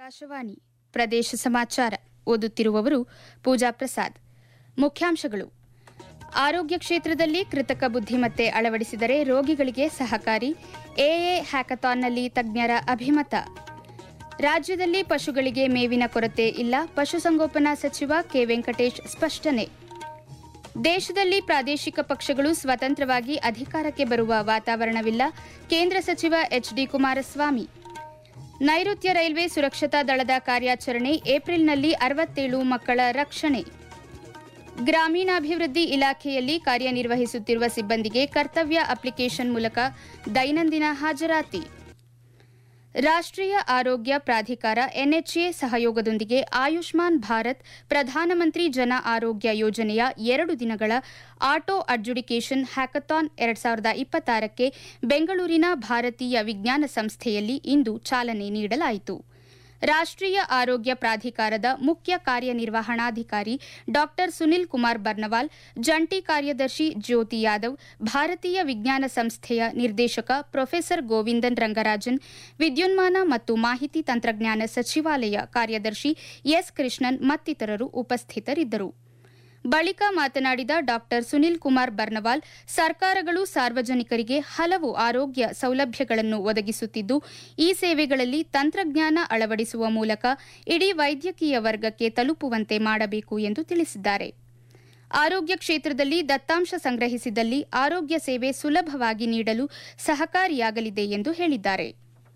ಆಕಾಶವಾಣಿ ಪ್ರದೇಶ ಸಮಾಚಾರ ಓದುತ್ತಿರುವವರು ಪೂಜಾ ಪ್ರಸಾದ್. ಮುಖ್ಯಾಂಶಗಳು: ಆರೋಗ್ಯ ಕ್ಷೇತ್ರದಲ್ಲಿ ಕೃತಕ ಬುದ್ಧಿಮತ್ತೆ ಅಳವಡಿಸಿದರೆ ರೋಗಿಗಳಿಗೆ ಸಹಕಾರಿ. ಎಎ ಹ್ಯಾಕಥಾನ್ನಲ್ಲಿ ತಜ್ಞರ ಅಭಿಮತ. ರಾಜ್ಯದಲ್ಲಿ ಪಶುಗಳಿಗೆ ಮೇವಿನ ಕೊರತೆ ಇಲ್ಲ, ಪಶುಸಂಗೋಪನಾ ಸಚಿವ ಕೆ ವೆಂಕಟೇಶ್ ಸ್ಪಷ್ಟನೆ. ದೇಶದಲ್ಲಿ ಪ್ರಾದೇಶಿಕ ಪಕ್ಷಗಳು ಸ್ವತಂತ್ರವಾಗಿ ಅಧಿಕಾರಕ್ಕೆ ಬರುವ ವಾತಾವರಣವಿಲ್ಲ, ಕೇಂದ್ರ ಸಚಿವ ಎಚ್ಡಿ ಕುಮಾರಸ್ವಾಮಿ. ನೈಋತ್ಯ ರೈಲ್ವೆ ಸುರಕ್ಷತಾ ದಳದ ಕಾರ್ಯಾಚರಣೆ, ಏಪ್ರಿಲ್ನಲ್ಲಿ 67 ಮಕ್ಕಳ ರಕ್ಷಣೆ. ಗ್ರಾಮೀಣಾಭಿವೃದ್ಧಿ ಇಲಾಖೆಯಲ್ಲಿ ಕಾರ್ಯನಿರ್ವಹಿಸುತ್ತಿರುವ ಸಿಬ್ಬಂದಿಗೆ ಕರ್ತವ್ಯ ಅಪ್ಲಿಕೇಶನ್ ಮೂಲಕ ದೈನಂದಿನ ಹಾಜರಾತಿ. ರಾಷ್ಟ್ರೀಯ ಆರೋಗ್ಯ ಪ್ರಾಧಿಕಾರ ಎನ್ಎಚ್ಎ ಸಹಯೋಗದೊಂದಿಗೆ ಆಯುಷ್ಮಾನ್ ಭಾರತ್ ಪ್ರಧಾನಮಂತ್ರಿ ಜನ ಆರೋಗ್ಯ ಯೋಜನೆಯ 2 ದಿನಗಳ ಆಟೋ ಅಡ್ಜುಡಿಕೇಷನ್ ಹ್ಯಾಕಥಾನ್ 2026ಕ್ಕೆ ಬೆಂಗಳೂರಿನ ಭಾರತೀಯ ವಿಜ್ಞಾನ ಸಂಸ್ಥೆಯಲ್ಲಿ ಇಂದು ಚಾಲನೆ ನೀಡಲಾಯಿತು. ರಾಷ್ಟ್ರೀಯ ಆರೋಗ್ಯ ಪ್ರಾಧಿಕಾರದ ಮುಖ್ಯ ಕಾರ್ಯನಿರ್ವಹಣಾಧಿಕಾರಿ ಡಾ ಸುನಿಲ್ ಕುಮಾರ್ ಬರ್ನವಾಲ್, ಜಂಟಿ ಕಾರ್ಯದರ್ಶಿ ಜ್ಯೋತಿ ಯಾದವ್, ಭಾರತೀಯ ವಿಜ್ಞಾನ ಸಂಸ್ಥೆಯ ನಿರ್ದೇಶಕ ಪ್ರೊಫೆಸರ್ ಗೋವಿಂದನ್ ರಂಗರಾಜನ್, ವಿದ್ಯುನ್ಮಾನ ಮತ್ತು ಮಾಹಿತಿ ತಂತ್ರಜ್ಞಾನ ಸಚಿವಾಲಯ ಕಾರ್ಯದರ್ಶಿ ಎಸ್ ಕೃಷ್ಣನ್ ಮತ್ತಿತರರು ಉಪಸ್ಥಿತರಿದ್ದರು. ಬಳಿಕ ಮಾತನಾಡಿದ ಡಾ ಸುನಿಲ್ ಕುಮಾರ್ ಬರ್ನವಾಲ್, ಸರ್ಕಾರಗಳು ಸಾರ್ವಜನಿಕರಿಗೆ ಹಲವು ಆರೋಗ್ಯ ಸೌಲಭ್ಯಗಳನ್ನು ಒದಗಿಸುತ್ತಿದ್ದು, ಈ ಸೇವೆಗಳಲ್ಲಿ ತಂತ್ರಜ್ಞಾನ ಅಳವಡಿಸುವ ಮೂಲಕ ಇಡೀ ವೈದ್ಯಕೀಯ ವರ್ಗಕ್ಕೆ ತಲುಪುವಂತೆ ಮಾಡಬೇಕು ಎಂದು ತಿಳಿಸಿದ್ದಾರೆ. ಆರೋಗ್ಯ ಕ್ಷೇತ್ರದಲ್ಲಿ ದತ್ತಾಂಶ ಸಂಗ್ರಹಿಸಿದಲ್ಲಿ ಆರೋಗ್ಯ ಸೇವೆ ಸುಲಭವಾಗಿ ನೀಡಲು ಸಹಕಾರಿಯಾಗಲಿದೆ ಎಂದು ಹೇಳಿದ್ದಾರೆ.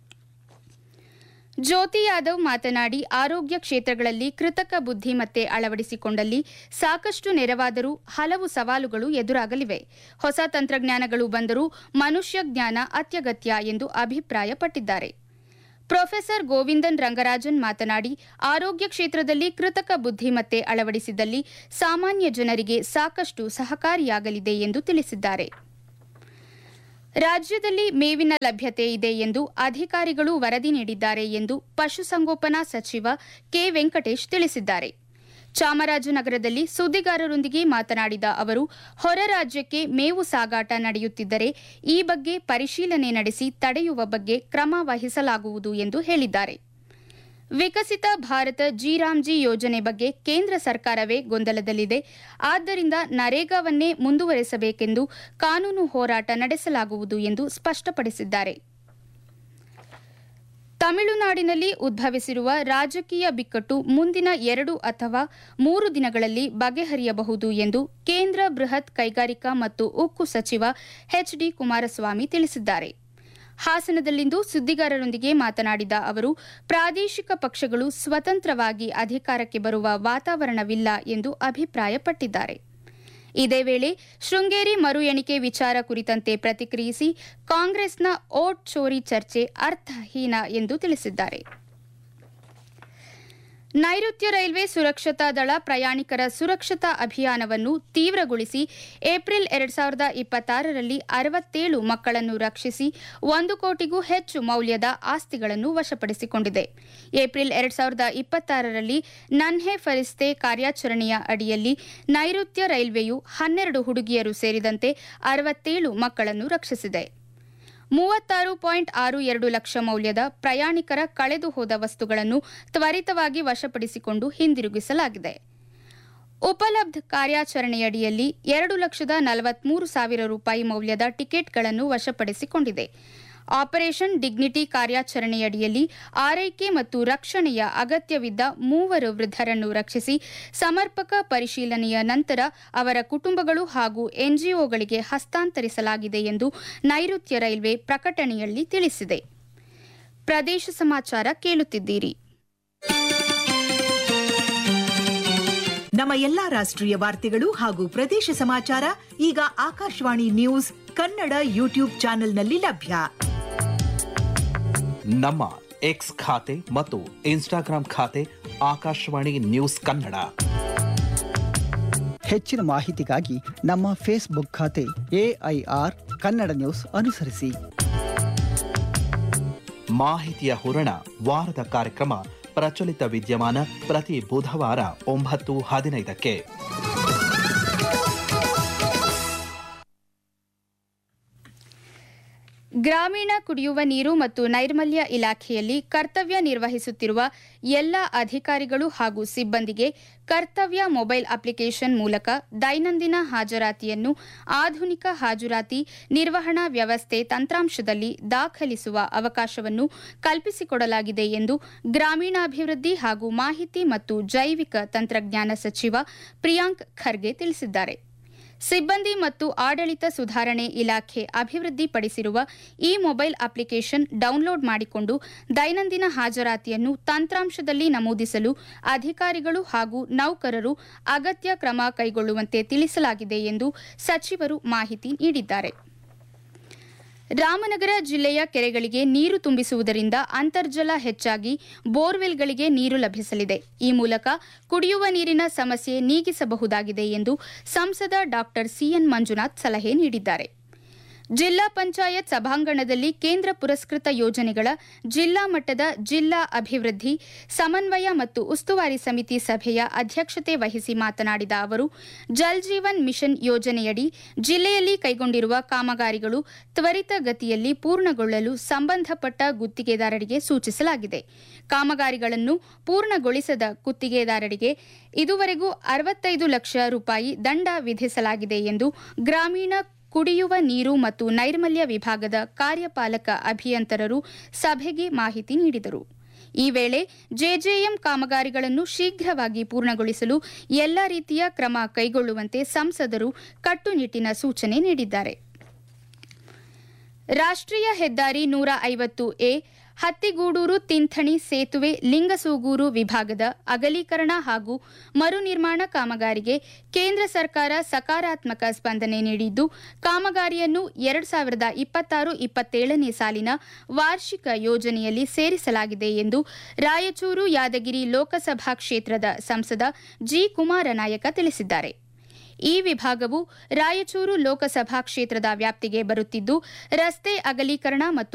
ಜ್ಯೋತಿ ಯಾದವ್ ಮಾತನಾಡಿ, ಆರೋಗ್ಯ ಕ್ಷೇತ್ರಗಳಲ್ಲಿ ಕೃತಕ ಬುದ್ಧಿಮತ್ತೆ ಅಳವಡಿಸಿಕೊಂಡಲ್ಲಿ ಸಾಕಷ್ಟು ನೆರವಾದರೂ ಹಲವು ಸವಾಲುಗಳು ಎದುರಾಗಲಿವೆ. ಹೊಸ ತಂತ್ರಜ್ಞಾನಗಳು ಬಂದರೂ ಮನುಷ್ಯ ಜ್ಞಾನ ಅತ್ಯಗತ್ಯ ಎಂದು ಅಭಿಪ್ರಾಯಪಟ್ಟಿದ್ದಾರೆ. ಪ್ರೊಫೆಸರ್ ಗೋವಿಂದನ್ ರಂಗರಾಜನ್ ಮಾತನಾಡಿ, ಆರೋಗ್ಯ ಕ್ಷೇತ್ರದಲ್ಲಿ ಕೃತಕ ಬುದ್ಧಿಮತ್ತೆ ಅಳವಡಿಸಿದಲ್ಲಿ ಸಾಮಾನ್ಯ ಜನರಿಗೆ ಸಾಕಷ್ಟು ಸಹಕಾರಿಯಾಗಲಿದೆ ಎಂದು ತಿಳಿಸಿದ್ದಾರೆ. ರಾಜ್ಯದಲ್ಲಿ ಮೇವಿನ ಲಭ್ಯತೆ ಇದೆ ಎಂದು ಅಧಿಕಾರಿಗಳು ವರದಿ ನೀಡಿದ್ದಾರೆ ಎಂದು ಪಶುಸಂಗೋಪನಾ ಸಚಿವ ಕೆ ವೆಂಕಟೇಶ್ ತಿಳಿಸಿದ್ದಾರೆ. ಚಾಮರಾಜನಗರದಲ್ಲಿ ಸುದ್ದಿಗಾರರೊಂದಿಗೆ ಮಾತನಾಡಿದ ಅವರು, ಹೊರ ರಾಜ್ಯಕ್ಕೆ ಮೇವು ಸಾಗಾಟ ನಡೆಯುತ್ತಿದ್ದರೆ ಈ ಬಗ್ಗೆ ಪರಿಶೀಲನೆ ನಡೆಸಿ ತಡೆಯುವ ಬಗ್ಗೆ ಕ್ರಮ ವಹಿಸಲಾಗುವುದು ಎಂದು ಹೇಳಿದ್ದಾರೆ. ವಿಕಸಿತ ಭಾರತ ಜಿ ಯೋಜನೆ ಬಗ್ಗೆ ಕೇಂದ್ರ ಸರ್ಕಾರವೇ ಗೊಂದಲದಲ್ಲಿದೆ. ಆದ್ದರಿಂದ ನರೇಗಾವನ್ನೇ ಮುಂದುವರೆಸಬೇಕೆಂದು ಕಾನೂನು ಹೋರಾಟ ನಡೆಸಲಾಗುವುದು ಎಂದು ಸ್ಪಷ್ಟಪಡಿಸಿದ್ದಾರೆ. ತಮಿಳುನಾಡಿನಲ್ಲಿ ಉದ್ಭವಿಸಿರುವ ರಾಜಕೀಯ ಬಿಕ್ಕಟ್ಟು ಮುಂದಿನ 2 ಅಥವಾ 3 ದಿನಗಳಲ್ಲಿ ಬಗೆಹರಿಯಬಹುದು ಎಂದು ಕೇಂದ್ರ ಬೃಹತ್ ಕೈಗಾರಿಕಾ ಮತ್ತು ಉಕ್ಕು ಸಚಿವ ಎಚ್ಡಿ ಕುಮಾರಸ್ವಾಮಿ ತಿಳಿಸಿದ್ದಾರೆ. ಹಾಸನದಲ್ಲಿಂದು ಸುದ್ದಿಗಾರರೊಂದಿಗೆ ಮಾತನಾಡಿದ ಅವರು, ಪ್ರಾದೇಶಿಕ ಪಕ್ಷಗಳು ಸ್ವತಂತ್ರವಾಗಿ ಅಧಿಕಾರಕ್ಕೆ ಬರುವ ವಾತಾವರಣವಿಲ್ಲ ಎಂದು ಅಭಿಪ್ರಾಯಪಟ್ಟಿದ್ದಾರೆ. ಇದೇ ವೇಳೆ ಶೃಂಗೇರಿ ಮರು ಎಣಿಕೆ ವಿಚಾರ ಕುರಿತಂತೆ ಪ್ರತಿಕ್ರಿಯಿಸಿ, ಕಾಂಗ್ರೆಸ್ನ ಓಟ್ ಚೋರಿ ಚರ್ಚೆ ಅರ್ಥಹೀನ ಎಂದು ತಿಳಿಸಿದ್ದಾರೆ. ನೈಋತ್ಯ ರೈಲ್ವೆ ಸುರಕ್ಷತಾ ದಳ ಪ್ರಯಾಣಿಕರ ಸುರಕ್ಷತಾ ಅಭಿಯಾನವನ್ನು ತೀವ್ರಗೊಳಿಸಿ ಏಪ್ರಿಲ್ 2026ರಲ್ಲಿ 67 ಮಕ್ಕಳನ್ನು ರಕ್ಷಿಸಿ 1 ಕೋಟಿಗೂ ಹೆಚ್ಚು ಮೌಲ್ಯದ ಆಸ್ತಿಗಳನ್ನು ವಶಪಡಿಸಿಕೊಂಡಿದೆ. ಏಪ್ರಿಲ್ 2026ರಲ್ಲಿ ನನ್ಹೆ ಫರಿಸ್ತೆ ಕಾರ್ಯಾಚರಣೆಯ ಅಡಿಯಲ್ಲಿ ನೈಋತ್ಯ ರೈಲ್ವೆಯು 12 ಹುಡುಗಿಯರು ಸೇರಿದಂತೆ 67 ಮಕ್ಕಳನ್ನು ರಕ್ಷಿಸಿದೆ. 36.62 ಲಕ್ಷ ಮೌಲ್ಯದ ಪ್ರಯಾಣಿಕರ ಕಳೆದು ಹೋದ ವಸ್ತುಗಳನ್ನು ತ್ವರಿತವಾಗಿ ವಶಪಡಿಸಿಕೊಂಡು ಹಿಂದಿರುಗಿಸಲಾಗಿದೆ. ಉಪಲಬ್ಧ ಕಾರ್ಯಾಚರಣೆಯಡಿಯಲ್ಲಿ 2,43,000 ರೂಪಾಯಿ ಮೌಲ್ಯದ ಟಿಕೆಟ್ಗಳನ್ನು ವಶಪಡಿಸಿಕೊಂಡಿದೆ. ಆಪರೇಷನ್ ಡಿಗ್ನಿಟಿ ಕಾರ್ಯಾಚರಣೆಯಡಿಯಲ್ಲಿ ಆರೈಕೆ ಮತ್ತು ರಕ್ಷಣೆಯ ಅಗತ್ಯವಿದ್ದ 3 ವೃದ್ಧರನ್ನು ರಕ್ಷಿಸಿ ಸಮರ್ಪಕ ಪರಿಶೀಲನೆಯ ನಂತರ ಅವರ ಕುಟುಂಬಗಳು ಹಾಗೂ ಎನ್ಜಿಒಗಳಿಗೆ ಹಸ್ತಾಂತರಿಸಲಾಗಿದೆ ಎಂದು ನೈಋತ್ಯ ರೈಲ್ವೆ ಪ್ರಕಟಣೆಯಲ್ಲಿ ತಿಳಿಸಿದೆ. ಪ್ರದೇಶ ಸಮಾಚಾರ ಕೇಳುತ್ತಿದ್ದೀರಿ. ನಮ್ಮ ಎಲ್ಲಾ ರಾಷ್ಟ್ರೀಯ ವಾರ್ತೆಗಳು ಹಾಗೂ ಪ್ರದೇಶ ಸಮಾಚಾರ ಈಗ ಆಕಾಶವಾಣಿ ನ್ಯೂಸ್ ಕನ್ನಡ ಯೂಟ್ಯೂಬ್ ಚಾನೆಲ್ನಲ್ಲಿ ಲಭ್ಯ. ನಮ್ಮ ಎಕ್ಸ್ ಖಾತೆ ಮತ್ತು ಇನ್ಸ್ಟಾಗ್ರಾಂ ಖಾತೆ ಆಕಾಶವಾಣಿ ನ್ಯೂಸ್ ಕನ್ನಡ. ಹೆಚ್ಚಿನ ಮಾಹಿತಿಗಾಗಿ ನಮ್ಮ ಫೇಸ್ಬುಕ್ ಖಾತೆ AIR ಕನ್ನಡ ನ್ಯೂಸ್ ಅನುಸರಿಸಿ. ಮಾಹಿತಿಯ ಹೂರಣ ವಾರದ ಕಾರ್ಯಕ್ರಮ ಪ್ರಚಲಿತ ವಿದ್ಯಮಾನ ಪ್ರತಿ ಬುಧವಾರ 9:15ಕ್ಕೆ. ಗ್ರಾಮೀಣ ಕುಡಿಯುವ ನೀರು ಮತ್ತು ನೈರ್ಮಲ್ಯ ಇಲಾಖೆಯಲ್ಲಿ ಕರ್ತವ್ಯ ನಿರ್ವಹಿಸುತ್ತಿರುವ ಎಲ್ಲ ಅಧಿಕಾರಿಗಳು ಹಾಗೂ ಸಿಬ್ಬಂದಿಗೆ ಕರ್ತವ್ಯ ಮೊಬೈಲ್ ಅಪ್ಲಿಕೇಶನ್ ಮೂಲಕ ದೈನಂದಿನ ಹಾಜರಾತಿಯನ್ನು ಆಧುನಿಕ ಹಾಜರಾತಿ ನಿರ್ವಹಣಾ ವ್ಯವಸ್ಥೆ ತಂತ್ರಾಂಶದಲ್ಲಿ ದಾಖಲಿಸುವ ಅವಕಾಶವನ್ನು ಕಲ್ಪಿಸಿಕೊಡಲಾಗಿದೆ ಎಂದು ಗ್ರಾಮೀಣಾಭಿವೃದ್ಧಿ ಹಾಗೂ ಮಾಹಿತಿ ಮತ್ತು ಜೈವಿಕ ತಂತ್ರಜ್ಞಾನ ಸಚಿವ ಪ್ರಿಯಾಂಕ್ ಖರ್ಗೆ ತಿಳಿಸಿದ್ದಾರೆ. ಸಿಬ್ಬಂದಿ ಮತ್ತು ಆಡಳಿತ ಸುಧಾರಣೆ ಇಲಾಖೆ ಅಭಿವೃದ್ಧಿಪಡಿಸಿರುವ ಈ ಮೊಬೈಲ್ ಅಪ್ಲಿಕೇಶನ್ ಡೌನ್ಲೋಡ್ ಮಾಡಿಕೊಂಡು ದೈನಂದಿನ ಹಾಜರಾತಿಯನ್ನು ತಂತ್ರಾಂಶದಲ್ಲಿ ನಮೂದಿಸಲು ಅಧಿಕಾರಿಗಳು ಹಾಗೂ ನೌಕರರು ಅಗತ್ಯ ಕ್ರಮ ಕೈಗೊಳ್ಳುವಂತೆ ತಿಳಿಸಲಾಗಿದೆ ಎಂದು ಸಚಿವರು ಮಾಹಿತಿ ನೀಡಿದ್ದಾರೆ. ರಾಮನಗರ ಜಿಲ್ಲೆಯ ಕೆರೆಗಳಿಗೆ ನೀರು ತುಂಬಿಸುವುದರಿಂದ ಅಂತರ್ಜಲ ಹೆಚ್ಚಾಗಿ ಬೋರ್ವೆಲ್ಗಳಿಗೆ ನೀರು ಲಭಿಸಲಿದೆ. ಈ ಮೂಲಕ ಕುಡಿಯುವ ನೀರಿನ ಸಮಸ್ಯೆ ನೀಗಿಸಬಹುದಾಗಿದೆ ಎಂದು ಸಂಸದ ಡಾ ಸಿಎನ್ ಮಂಜುನಾಥ್ ಸಲಹೆ ನೀಡಿದ್ದಾರೆ. ಜಿಲ್ಲಾ ಪಂಚಾಯತ್ ಸಭಾಂಗಣದಲ್ಲಿ ಕೇಂದ್ರ ಪುರಸ್ಕೃತ ಯೋಜನೆಗಳ ಜಿಲ್ಲಾ ಮಟ್ಟದ ಜಿಲ್ಲಾ ಅಭಿವೃದ್ಧಿ ಸಮನ್ವಯ ಮತ್ತು ಉಸ್ತುವಾರಿ ಸಮಿತಿ ಸಭೆಯ ಅಧ್ಯಕ್ಷತೆ ವಹಿಸಿ ಮಾತನಾಡಿದ ಅವರು, ಜಲ್ ಜೀವನ್ ಮಿಷನ್ ಯೋಜನೆಯಡಿ ಜಿಲ್ಲೆಯಲ್ಲಿ ಕೈಗೊಂಡಿರುವ ಕಾಮಗಾರಿಗಳು ತ್ವರಿತಗತಿಯಲ್ಲಿ ಪೂರ್ಣಗೊಳ್ಳಲು ಸಂಬಂಧಪಟ್ಟ ಗುತ್ತಿಗೆದಾರರಿಗೆ ಸೂಚಿಸಲಾಗಿದೆ. ಕಾಮಗಾರಿಗಳನ್ನು ಪೂರ್ಣಗೊಳಿಸದ ಗುತ್ತಿಗೆದಾರರಿಗೆ ಇದುವರೆಗೂ 65 ಲಕ್ಷ ರೂಪಾಯಿ ದಂಡ ವಿಧಿಸಲಾಗಿದೆ ಎಂದು ಗ್ರಾಮೀಣ ಕುಡಿಯುವ ನೀರು ಮತ್ತು ನೈರ್ಮಲ್ಯ ವಿಭಾಗದ ಕಾರ್ಯಪಾಲಕ ಅಭಿಯಂತರರು ಸಭೆಗೆ ಮಾಹಿತಿ ನೀಡಿದರು. ಈ ವೇಳೆ ಜೆಜೆಎಂ ಕಾಮಗಾರಿಗಳನ್ನು ಶೀಘ್ರವಾಗಿ ಪೂರ್ಣಗೊಳಿಸಲು ಎಲ್ಲ ರೀತಿಯ ಕ್ರಮ ಕೈಗೊಳ್ಳುವಂತೆ ಸಂಸದರು ಕಟ್ಟುನಿಟ್ಟಿನ ಸೂಚನೆ ನೀಡಿದ್ದಾರೆ. ರಾಷ್ಟ್ರೀಯ ಹೆದ್ದಾರಿ 150A ಹತ್ತಿಗೂಡೂರು ತಿಂಥಣಿ ಸೇತುವೆ ಲಿಂಗಸೂಗೂರು ವಿಭಾಗದ ಅಗಲೀಕರಣ ಹಾಗೂ ಮರು ನಿರ್ಮಾಣ ಕಾಮಗಾರಿಗೆ ಕೇಂದ್ರ ಸರ್ಕಾರ ಸಕಾರಾತ್ಮಕ ಸ್ಪಂದನೆ ನೀಡಿದ್ದು, ಕಾಮಗಾರಿಯನ್ನು 2026-27ನೇ ಸಾಲಿನ ವಾರ್ಷಿಕ ಯೋಜನೆಯಲ್ಲಿ ಸೇರಿಸಲಾಗಿದೆ ಎಂದು ರಾಯಚೂರು ಯಾದಗಿರಿ ಲೋಕಸಭಾ ಕ್ಷೇತ್ರದ ಸಂಸದ ಜಿ. ಕುಮಾರನಾಯಕ ತಿಳಿಸಿದ್ದಾರೆ. ಈ ವಿಭಾಗವು ರಾಯಚೂರು ಲೋಕಸಭಾ ಕ್ಷೇತ್ರದ ವ್ಯಾಪ್ತಿಗೆ ಬರುತ್ತಿದ್ದು, ರಸ್ತೆ ಅಗಲೀಕರಣ ಮತ್ತು